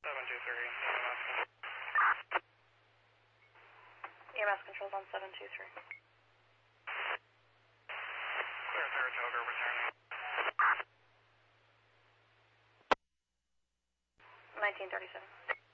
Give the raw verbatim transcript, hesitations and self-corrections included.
seven two three, E M S controls on seven two three. Clear Saratoga, returning. nineteen thirty-seven.